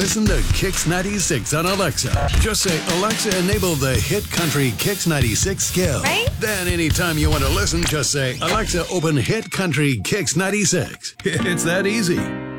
listen to Kix 96 on Alexa. Just say, Alexa, enable the hit country Kix 96 skill. Right? Then anytime you want to listen, just say, Alexa, open hit country Kix 96. It's that easy.